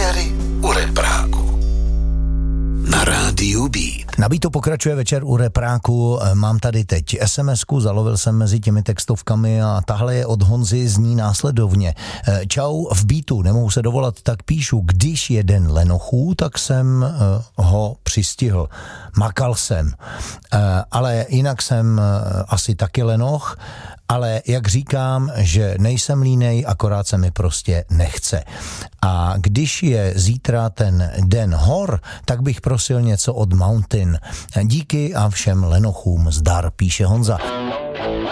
Večery u repráku na rádiu Beat. Nabíto pokračuje večer u repráku. Mám tady teď SMS-ku, zalovil jsem mezi těmi textovkami a tahle je od Honzy, zní následovně. Čau, v Beatu, nemohu se dovolat, tak píšu, když je den lenochů, tak jsem ho přistihl. Makal jsem. Ale jinak jsem asi taky lenoch, ale jak říkám, že nejsem línej, akorát se mi prostě nechce. A když je zítra ten den hor, tak bych prosil něco od Mountain. Díky a všem lenochům zdar, píše Honza.